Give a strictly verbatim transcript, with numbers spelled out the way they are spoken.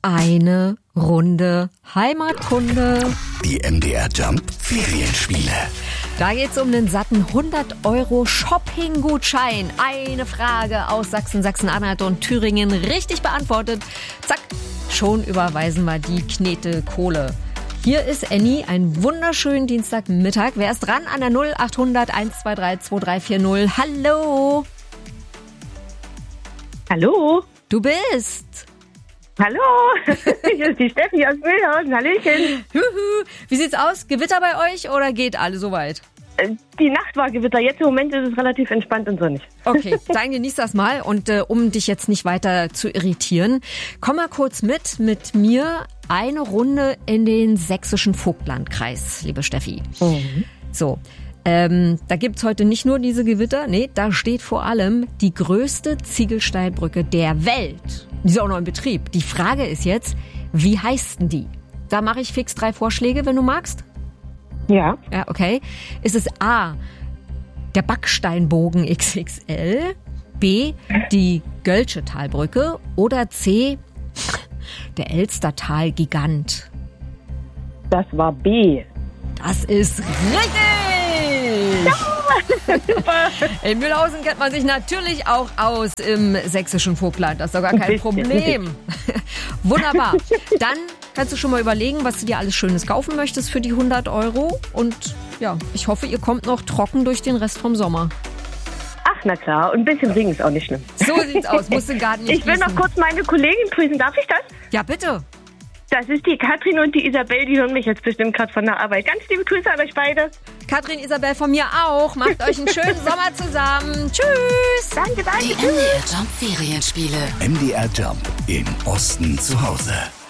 eine Runde Heimatkunde. Die M D R Jump Ferienspiele. Da geht's um den satten hundert Euro Shopping-Gutschein. Eine Frage aus Sachsen, Sachsen-Anhalt und Thüringen richtig beantwortet. Zack, schon überweisen wir die Knete Kohle. Hier ist Annie, einen wunderschönen Dienstagmittag. Wer ist dran an der null acht hundert eins zwei drei zwei drei vier null? Hallo. Hallo. Du bist... Hallo, hier ist die Steffi aus Mühlhausen. Hallöchen. Juhu. Wie sieht's aus? Gewitter bei euch oder geht alle soweit? Die Nacht war Gewitter, jetzt im Moment ist es relativ entspannt und sonnig. Okay, dann genieß das mal und äh, um dich jetzt nicht weiter zu irritieren, komm mal kurz mit, mit mir eine Runde in den sächsischen Vogtlandkreis, liebe Steffi. Mhm. So, ähm, da gibt's heute nicht nur diese Gewitter, nee, da steht vor allem die größte Ziegelsteinbrücke der Welt. Die ist auch noch in Betrieb. Die Frage ist jetzt, wie heißt denn die? Da mache ich fix drei Vorschläge, wenn du magst. Ja. Ja, okay. Ist es A, der Backsteinbogen X X L, B, die Gölsche Talbrücke oder C, der Elstertal-Gigant? Das war B. Das ist richtig! Ja, super. In Mühlhausen kennt man sich natürlich auch aus im sächsischen Vogtland. Das ist doch gar kein Problem. Wunderbar. Dann kannst du schon mal überlegen, was du dir alles Schönes kaufen möchtest für die hundert Euro. Und ja, ich hoffe, ihr kommt noch trocken durch den Rest vom Sommer. Ach, na klar. Und ein bisschen Regen ist auch nicht schlimm. So sieht's aus. Musst du gar nicht Ich will gießen. noch kurz meine Kollegin grüßen. Darf ich das? Ja, bitte. Das ist die Katrin und die Isabel. Die hören mich jetzt bestimmt gerade von der Arbeit. Ganz liebe Grüße an euch beide. Katrin, Isabel von mir auch. Macht euch einen schönen Sommer zusammen. Tschüss. Danke, danke. Die M D R Jump Ferienspiele. M D R Jump im Osten zu Hause.